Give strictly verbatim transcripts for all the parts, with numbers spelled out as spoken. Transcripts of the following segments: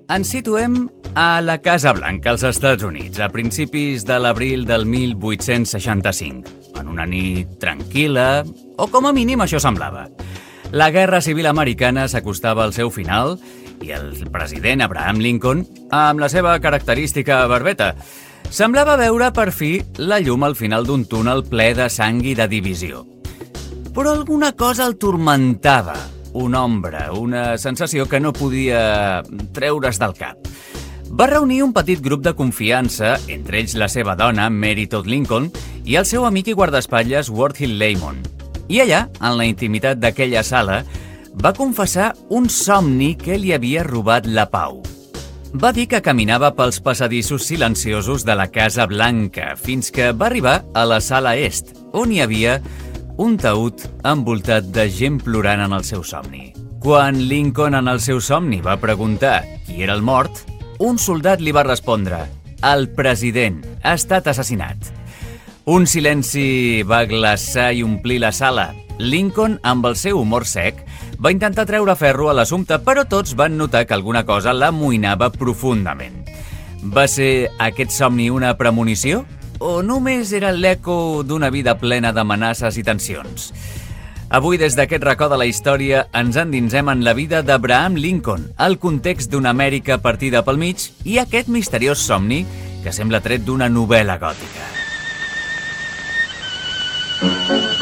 Ens situem a la Casa Blanca, als Estats Units, a principis de l'abril del mil vuit-cents seixanta-cinc, en una nit tranquil·la, o com a mínim això semblava. La Guerra Civil Americana s'acostava al seu final i el president Abraham Lincoln, amb la seva característica barbeta, semblava veure per fi la llum al final d'un túnel ple de sang i de divisió. Però alguna cosa el turmentava, una ombra, una sensació que no podia treure's del cap. Va reunir un petit grup de confiança, entre ells la seva dona, Mary Todd Lincoln, i el seu amic i guardaespatlles, Ward Hill Lamont. I allà, en la intimitat d'aquella sala, va confessar un somni que li havia robat la pau. Va dir que caminava pels passadissos silenciosos de la Casa Blanca fins que va arribar a la sala est, on hi havia un taüt envoltat de gent plorant en el seu somni. Quan Lincoln en el seu somni va preguntar qui era el mort, un soldat li va respondre: «El president ha estat assassinat». Un silenci va glaçar i omplir la sala. Lincoln, amb el seu humor sec, va intentar treure ferro a l'assumpte, però tots van notar que alguna cosa l'amoïnava profundament. Va ser aquest somni una premonició? O només era l'eco d'una vida plena d'amenaces i tensions? Avui, des d'aquest racó de la història, ens endinsem en la vida d'Abraham Lincoln, el context d'una Amèrica partida pel mig i aquest misteriós somni que sembla tret d'una novel·la gòtica.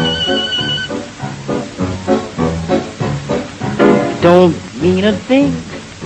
Don't mean a thing